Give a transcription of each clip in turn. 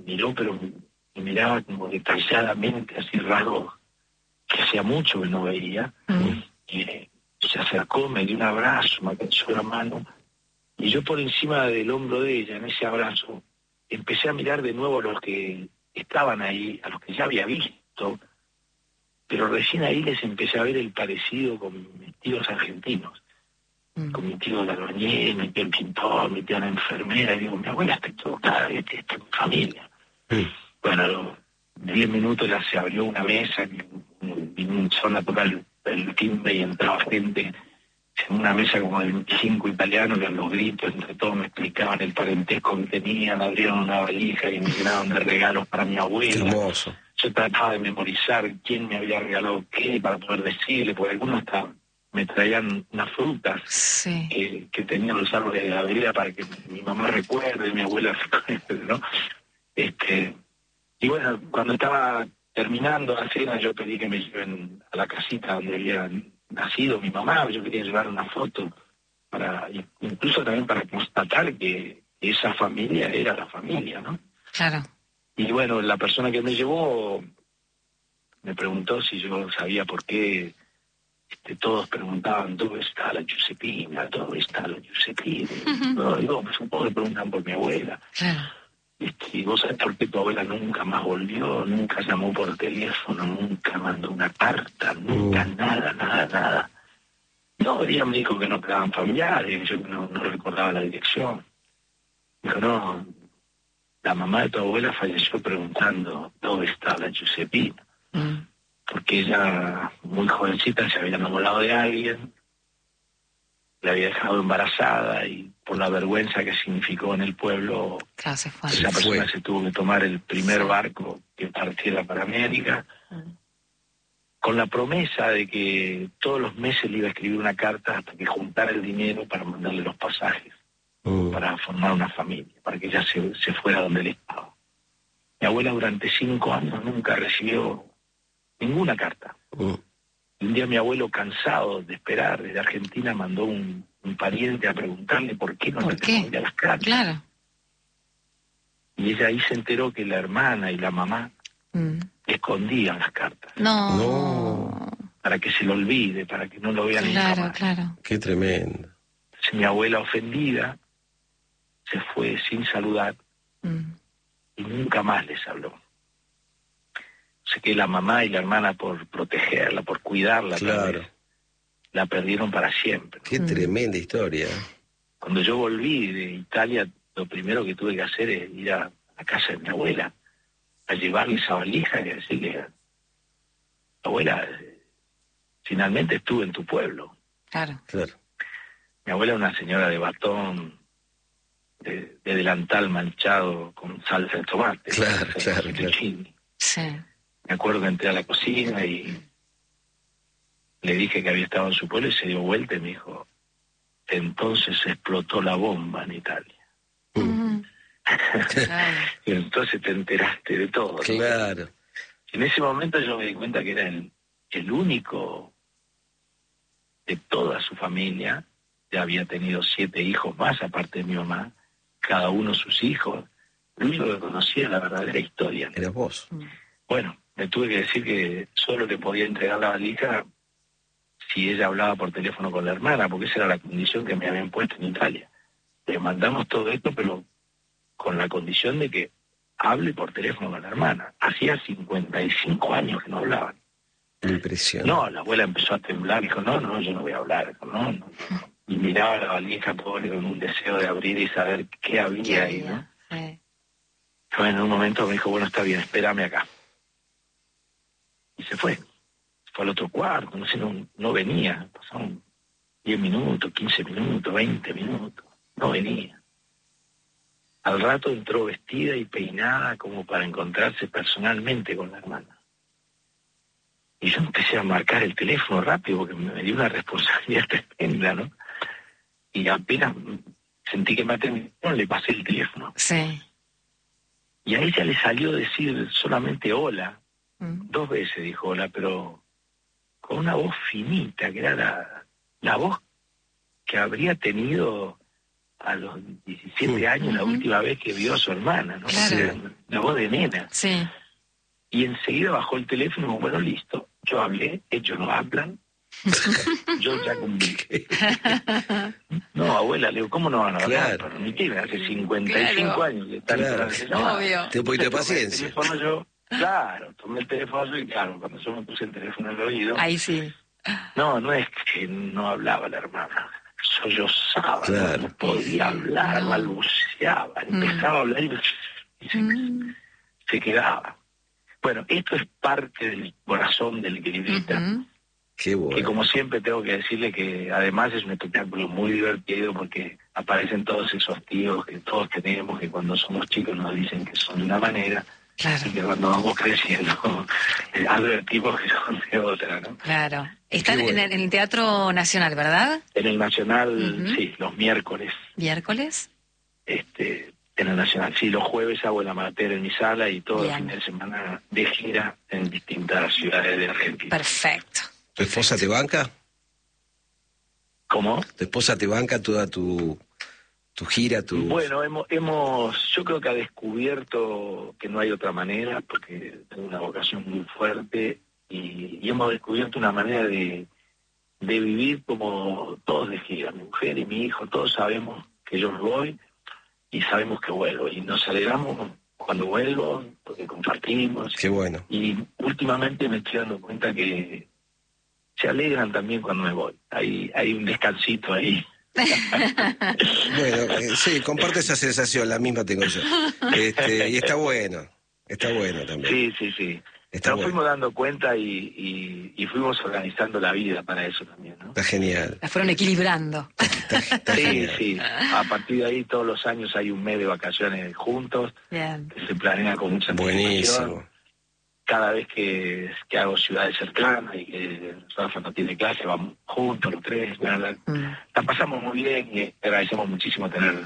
miró, pero me miraba como detalladamente, así raro, que hacía mucho que no veía. Se acercó, me dio un abrazo, me acarició la mano, y yo por encima del hombro de ella, en ese abrazo, empecé a mirar de nuevo a los que estaban ahí, a los que ya había visto, pero recién ahí les empecé a ver el parecido con mis tíos argentinos, con mi tío la albañil, mi tío el pintor, mi tía la enfermera, y digo, mi abuela está equivocada, esta es mi familia. Bueno, a los 10 minutos ya se abrió una mesa, son a tocar el timbre y entraba gente en una mesa como de 25 italianos, que a los gritos entre todos me explicaban el parentesco que tenían, abrieron una valija y me llenaron de regalos para mi abuela. Qué hermoso. Yo trataba de memorizar quién me había regalado qué para poder decirle, porque algunos hasta me traían unas frutas que tenían los árboles de la vereda para que mi mamá recuerde, mi abuela recuerde, ¿no? Y bueno, cuando estaba terminando la cena, yo pedí que me lleven a la casita donde había nacido mi mamá. Yo quería llevar una foto, incluso también para constatar que esa familia era la familia, ¿no? Claro. Y bueno, la persona que me llevó me preguntó si yo sabía por qué todos preguntaban, ¿dónde está la Giuseppina? ¿Dónde está la Giuseppina? No, digo, supongo que preguntan por mi abuela. Claro. Y vos sabés por qué tu abuela nunca más volvió, nunca llamó por teléfono, nunca mandó una carta, nunca, nada. No, ella me dijo que no quedaban familiares, yo no recordaba la dirección. Dijo, no, la mamá de tu abuela falleció preguntando dónde está la Giuseppina. Porque ella, muy jovencita, se había enamorado de alguien, la había dejado embarazada y por la vergüenza que significó en el pueblo, claro, se fue. esa persona se tuvo que tomar el primer barco que partiera para América, con la promesa de que todos los meses le iba a escribir una carta hasta que juntara el dinero para mandarle los pasajes, para formar una familia, para que ella se fuera donde él estaba. Mi abuela durante 5 años nunca recibió ninguna carta. Un día mi abuelo, cansado de esperar desde Argentina, mandó un pariente a preguntarle por qué no le respondía las cartas. Claro. Y ella ahí se enteró que la hermana y la mamá escondían las cartas. No. Para que se lo olvide, para que no lo vean nunca más. Claro. Qué tremendo. Entonces mi abuela, ofendida, se fue sin saludar y nunca más les habló. Sé que la mamá y la hermana, por protegerla, por cuidarla, claro, la perdieron para siempre. Qué tremenda historia. Cuando yo volví de Italia, lo primero que tuve que hacer es ir a la casa de mi abuela, a llevarle esa valija y decirle, abuela, finalmente estuve en tu pueblo. Claro. Mi abuela era una señora de batón, de delantal manchado con salsa de tomate. Claro. Sí. Me acuerdo que entré a la cocina y le dije que había estado en su pueblo y se dio vuelta y me dijo, entonces explotó la bomba en Italia. Y entonces te enteraste de todo. Claro. En ese momento yo me di cuenta que era el único de toda su familia. Ya había tenido 7 hijos más, aparte de mi mamá, cada uno sus hijos. El único que conocía la verdadera historia. Eras vos. Bueno, me tuve que decir que solo le podía entregar la valija si ella hablaba por teléfono con la hermana, porque esa era la condición que me habían puesto en Italia. Le mandamos todo esto, pero con la condición de que hable por teléfono con la hermana. Hacía 55 años que no hablaban. Impresionante. No, la abuela empezó a temblar, dijo, no, yo no voy a hablar, no. Y miraba la valija pobre con un deseo de abrir y saber qué había ahí, ¿no? Bueno, en un momento me dijo, bueno, está bien, espérame acá. Y se fue al otro cuarto, no venía, pasaron 10 minutos, 15 minutos, 20 minutos, no venía. Al rato entró vestida y peinada como para encontrarse personalmente con la hermana. Y yo empecé a marcar el teléfono rápido porque me dio una responsabilidad tremenda, ¿no? Y apenas sentí que me atendieron, le pasé el teléfono. Sí. Y a ella le salió decir solamente hola. 2 veces dijo hola, pero con una voz finita, que era la voz que habría tenido a los 17 años, la última vez que vio a su hermana, ¿no? Claro. O sea, una voz de nena. Sí. Y enseguida bajó el teléfono y dijo, bueno, listo, yo hablé, ellos no hablan, yo ya cumplí. No, abuela, le digo, ¿cómo no van a hablar? Claro. Ni tiene, hace 55 Claro. años que están Claro. Obvio. Ten un poquito de Tomé el paciencia. teléfono yo, claro, tomé el teléfono y claro, cuando yo me puse el teléfono en el oído, Ahí sí. no es que no hablaba la hermana, sollozaba, Claro. no podía hablar, No. balbuceaba, empezaba a hablar y se quedaba. Bueno, esto es parte del corazón del equilibrista, Qué que bueno. como siempre tengo que decirle que además es un espectáculo muy divertido porque aparecen todos esos tíos que todos tenemos, que cuando somos chicos nos dicen que son de una manera, Claro. y que cuando vamos creciendo advertimos que son de otra, ¿no? Claro. Están Qué bueno. en el Teatro Nacional, ¿verdad? En el Nacional, sí, los miércoles, ¿Miércoles? en el Nacional, sí, los jueves hago el amateur en mi sala y todos los Bien. fines de semana de gira en distintas ciudades de Argentina. Perfecto. ¿Tu esposa te banca? ¿Cómo? ¿Tu esposa te banca toda tu gira, tu... Bueno, yo creo que ha descubierto que no hay otra manera, porque tengo una vocación muy fuerte y hemos descubierto una manera de vivir como todos de gira, mi mujer y mi hijo, todos sabemos que yo me voy y sabemos que vuelvo y nos alegramos cuando vuelvo porque compartimos. Qué bueno. Y últimamente me estoy dando cuenta que se alegran también cuando me voy. Hay un descansito ahí. Bueno, sí, comparto esa sensación, la misma tengo yo. Y está bueno también. Sí. Está Nos bueno. fuimos dando cuenta y fuimos organizando la vida para eso también, ¿no? Está genial. La fueron equilibrando. Está Sí, genial. sí. A partir de ahí todos los años hay un mes de vacaciones juntos, Bien. que se planea con mucha anticipación. Buenísimo. Cada vez que hago ciudades cercanas y que Rafa no tiene clase, vamos juntos los tres. Bueno, la pasamos muy bien y agradecemos muchísimo tener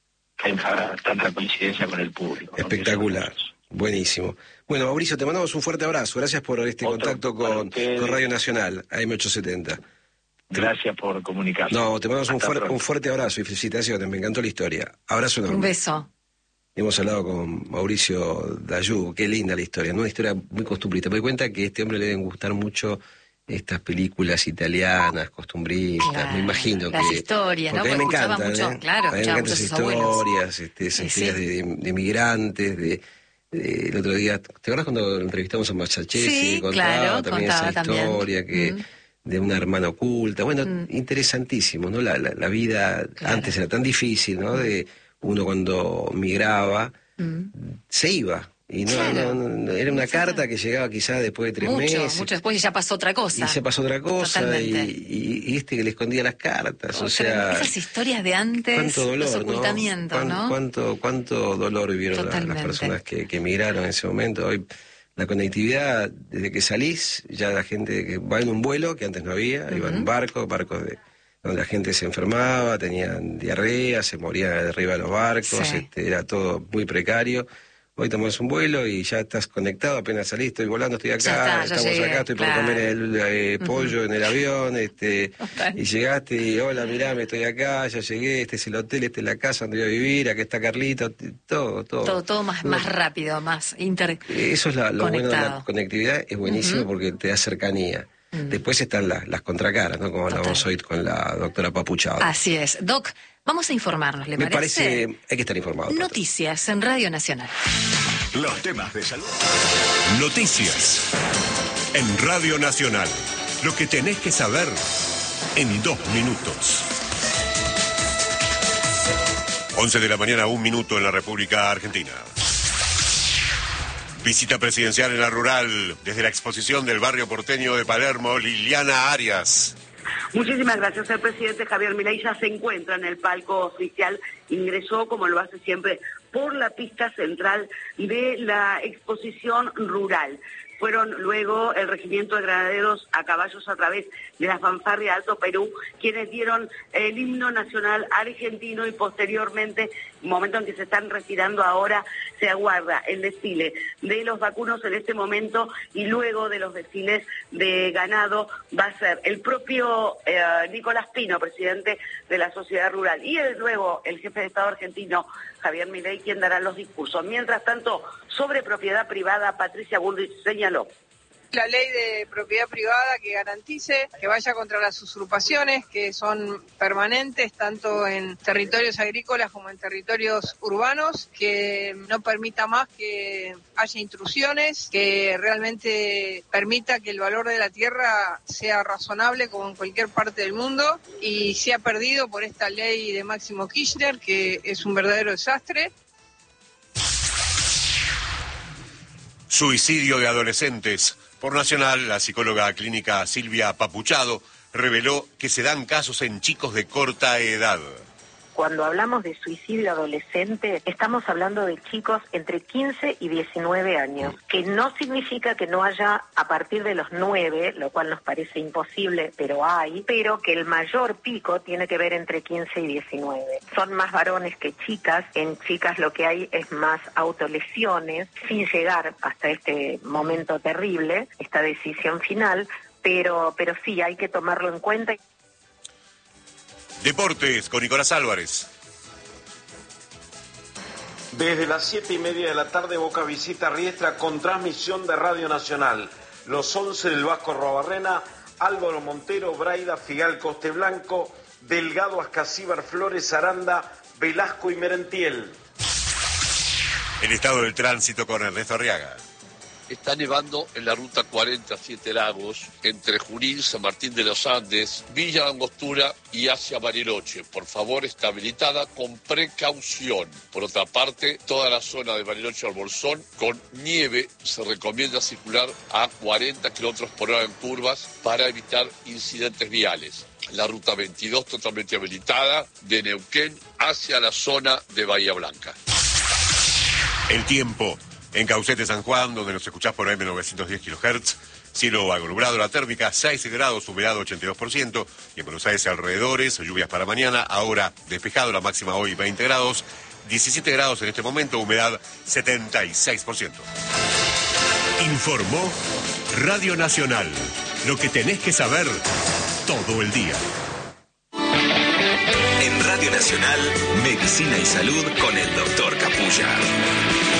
tanta coincidencia con el público, ¿no? Espectacular. Buenísimo. Bueno, Mauricio, te mandamos un fuerte abrazo. Gracias por este Otro contacto para con ustedes. Radio Nacional, AM870. Gracias por comunicarse. No, te mandamos Hasta pronto. un fuerte abrazo y felicitaciones. Me encantó la historia. Abrazo enorme. Un beso. Hemos hablado con Mauricio Dayú. Qué linda la historia, ¿no? Una historia muy costumbrista. Me doy cuenta que a este hombre le deben gustar mucho estas películas italianas, costumbristas. Claro, Me imagino las que... historias, ¿no? porque a mí me Porque escuchaba encantan, mucho, claro, a mí me escuchaba encantan mucho esas a sus abuelos. historias, esas Sí, historias sí. de migrantes, el otro día, ¿te acuerdas cuando entrevistamos a Machachesi? Sí, Contaba claro, también contaba esa también. historia de una hermana oculta. Bueno, interesantísimo, ¿no? La vida Claro. antes era tan difícil, ¿no? De uno cuando migraba, se iba. Y Claro. no, era una carta que llegaba quizás después de 3 meses. Mucho después y ya pasó otra cosa. Y se pasó otra cosa, Totalmente. y que le escondía las cartas, o sea... Esas historias de antes, Cuánto dolor, los ocultamientos, ¿no? Cuánto dolor vivieron las Totalmente. personas que emigraron en ese momento. Hoy la conectividad, desde que salís, ya la gente que va en un vuelo, que antes no había, iba en barcos donde la gente se enfermaba, tenían diarrea, se moría de arriba de los barcos, Sí. era todo muy precario. Hoy tomas un vuelo y ya estás conectado, apenas salís, estoy volando, estoy Ya acá, está, ya estamos llegué, acá, estoy claro. por comer el pollo en el avión, Total. y llegaste y hola, mirá, me estoy acá, ya llegué, este es el hotel, esta es la casa donde voy a vivir, acá está Carlito, todo. Todo más rápido, más Eso es lo bueno de la conectado. conectividad, es buenísimo porque te da cercanía. Después están las contracaras, ¿no? Como hablamos hoy con la doctora Papuchado. Así es. Doc, vamos a informarnos, ¿le Me parece? parece, hay que estar informado. Noticias en Radio Nacional. Los temas de salud. Noticias. En Radio Nacional. Lo que tenés que saber en 2 minutos. 11 de la mañana, 1 minuto en la República Argentina. Visita presidencial en la rural. Desde la exposición del barrio porteño de Palermo, Liliana Arias. Muchísimas gracias. El presidente Javier Milei ya se encuentra en el palco oficial. Ingresó, como lo hace siempre, por la pista central de la exposición rural. Fueron luego el Regimiento de Granaderos a Caballos a través de la fanfarria Alto Perú, quienes dieron el himno nacional argentino y posteriormente, momento en que se están retirando ahora, se aguarda el desfile de los vacunos en este momento y luego de los desfiles de ganado va a ser el propio Nicolás Pino, presidente de la Sociedad Rural, y luego el jefe de Estado argentino, Javier Milei, quien dará los discursos. Mientras tanto, sobre propiedad privada, Patricia Bullrich señaló: la ley de propiedad privada que garantice, que vaya contra las usurpaciones que son permanentes tanto en territorios agrícolas como en territorios urbanos, que no permita más que haya intrusiones, que realmente permita que el valor de la tierra sea razonable como en cualquier parte del mundo, y se ha perdido por esta ley de Máximo Kirchner, que es un verdadero desastre. Suicidio de adolescentes. Por Nacional, la psicóloga clínica Silvia Papuchado reveló que se dan casos en chicos de corta edad. Cuando hablamos de suicidio adolescente, estamos hablando de chicos entre 15 y 19 años, que no significa que no haya a partir de los 9, lo cual nos parece imposible, pero hay, pero que el mayor pico tiene que ver entre 15 y 19. Son más varones que chicas, en chicas lo que hay es más autolesiones, sin llegar hasta este momento terrible, esta decisión final, pero sí, hay que tomarlo en cuenta. Deportes con Nicolás Álvarez. Desde las 7:30 de la tarde, Boca visita Riestra con transmisión de Radio Nacional. Los 11 del Vasco Arruabarrena, Álvaro Montero, Braida, Figal, Costeblanco, Delgado, Ascasíbar, Flores, Aranda, Velasco y Merentiel. El estado del tránsito con Ernesto Arriaga. Está nevando en la ruta 40 Siete Lagos, entre Junín, San Martín de los Andes, Villa de Angostura y hacia Bariloche. Por favor, está habilitada con precaución. Por otra parte, toda la zona de Bariloche al Bolsón, con nieve, se recomienda circular a 40 km por hora en curvas para evitar incidentes viales. La ruta 22 totalmente habilitada de Neuquén hacia la zona de Bahía Blanca. El tiempo. En Caucete, San Juan, donde nos escuchás por AM910 kHz, cielo algo nublado, la térmica 6 grados, humedad 82%, y en Buenos Aires alrededores, lluvias para mañana, ahora despejado, la máxima hoy 20 grados, 17 grados en este momento, humedad 76%. Informó Radio Nacional, lo que tenés que saber todo el día. En Radio Nacional, Medicina y Salud con el Dr. Capulla.